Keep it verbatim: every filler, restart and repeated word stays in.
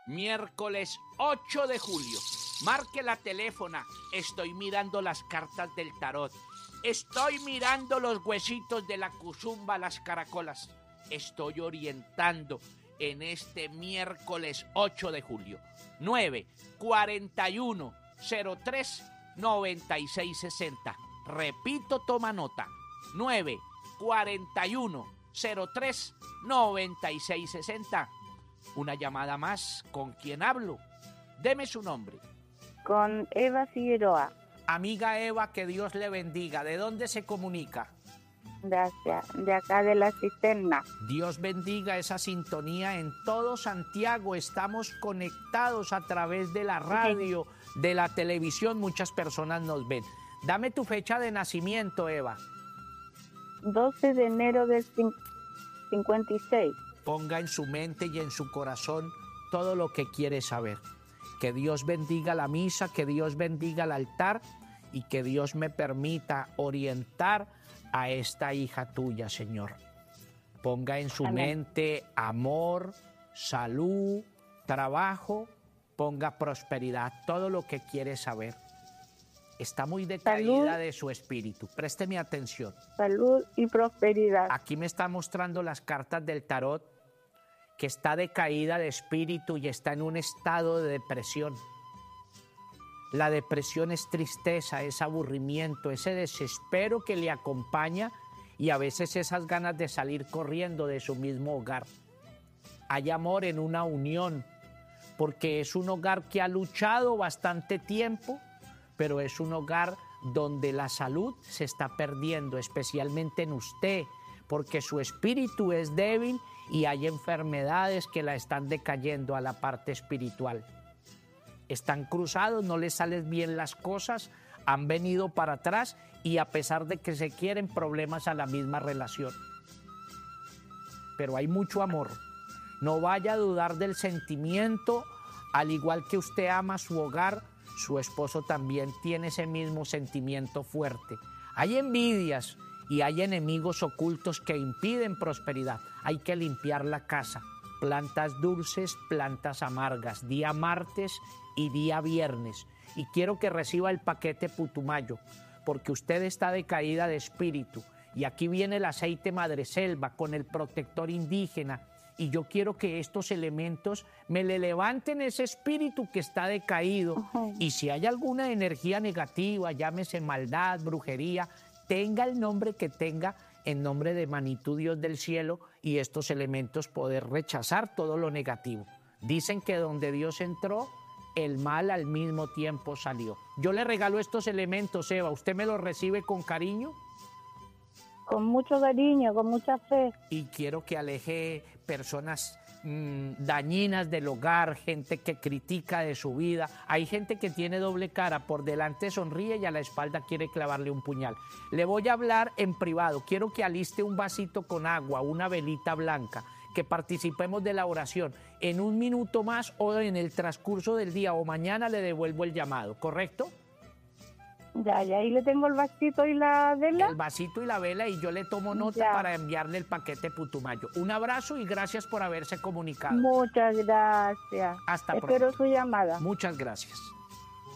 Miércoles ocho de julio. Marque la teléfona. Estoy mirando las cartas del tarot. Estoy mirando los huesitos de la cuzumba, las caracolas. Estoy orientando en este miércoles ocho de julio. nueve cuarenta y uno cero tres noventa y seis sesenta. Repito, toma nota. nueve cuarenta y uno cero tres noventa y seis sesenta. Una llamada más. ¿Con quién hablo? Deme su nombre. Con Eva Figueroa. Amiga Eva, que Dios le bendiga. ¿De dónde se comunica? Gracias. De acá de la cisterna. Dios bendiga esa sintonía en todo Santiago. Estamos conectados a través de la radio, de la televisión. Muchas personas nos ven. Dame tu fecha de nacimiento, Eva. doce de enero del cincuenta y seis. Ponga en su mente y en su corazón todo lo que quiere saber. Que Dios bendiga la misa, que Dios bendiga el altar y que Dios me permita orientar a esta hija tuya, Señor. Ponga en su Amén. mente amor, salud, trabajo, ponga prosperidad, todo lo que quiere saber. Está muy decaída salud, de su espíritu. Présteme atención. Salud y prosperidad. Aquí me está mostrando las cartas del tarot, que está decaída de espíritu y está en un estado de depresión. La depresión es tristeza, es aburrimiento, ese desespero que le acompaña y a veces esas ganas de salir corriendo de su mismo hogar. Hay amor en una unión, porque es un hogar que ha luchado bastante tiempo, pero es un hogar donde la salud se está perdiendo, especialmente en usted, porque su espíritu es débil y hay enfermedades que la están decayendo a la parte espiritual. Están cruzados, no les salen bien las cosas, han venido para atrás y a pesar de que se quieren, problemas a la misma relación. Pero hay mucho amor. No vaya a dudar del sentimiento, al igual que usted ama su hogar, su esposo también tiene ese mismo sentimiento fuerte. Hay envidias y hay enemigos ocultos que impiden prosperidad. Hay que limpiar la casa. Plantas dulces, plantas amargas, día martes y día viernes. Y quiero que reciba el paquete Putumayo, porque usted está decaída de espíritu. Y aquí viene el aceite madreselva con el protector indígena. Y yo quiero que estos elementos me le levanten ese espíritu que está decaído. Uh-huh. Y si hay alguna energía negativa, llámese maldad, brujería, tenga el nombre que tenga, en nombre de Manitou Dios del cielo, y estos elementos poder rechazar todo lo negativo. Dicen que donde Dios entró, el mal al mismo tiempo salió. Yo le regalo estos elementos, Eva. ¿Usted me los recibe con cariño? Con mucho cariño, con mucha fe. Y quiero que aleje personas mmm, dañinas del hogar, gente que critica de su vida. Hay gente que tiene doble cara, por delante sonríe y a la espalda quiere clavarle un puñal. Le voy a hablar en privado. Quiero que aliste un vasito con agua, una velita blanca, que participemos de la oración. En un minuto más o en el transcurso del día o mañana le devuelvo el llamado, ¿correcto? Ya, ya, ahí le tengo el vasito y la vela. El vasito y la vela y yo le tomo nota ya. Para enviarle el paquete Putumayo. Un abrazo y gracias por haberse comunicado. Muchas gracias. Hasta Espero pronto. Espero su llamada. Muchas gracias.